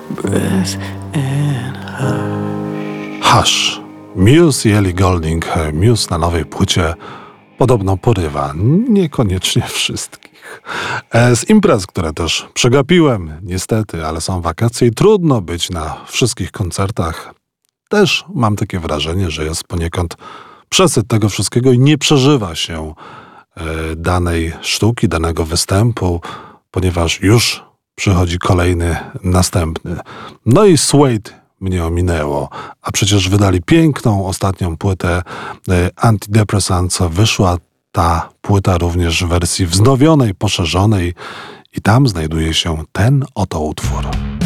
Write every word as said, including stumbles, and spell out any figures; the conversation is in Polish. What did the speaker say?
breath and hush. Hush. Muse i Ellie Goulding. Muse na nowej płycie podobno porywa. Niekoniecznie wszystkich. E, Z imprez, które też przegapiłem, niestety, ale są wakacje i trudno być na wszystkich koncertach. Też mam takie wrażenie, że jest poniekąd przesyt tego wszystkiego i nie przeżywa się e, danej sztuki, danego występu, ponieważ już przychodzi kolejny, następny. No i Suede mnie ominęło, a przecież wydali piękną ostatnią płytę e, Antidepressants. Wyszła ta płyta również w wersji wznowionej, poszerzonej i tam znajduje się ten oto utwór.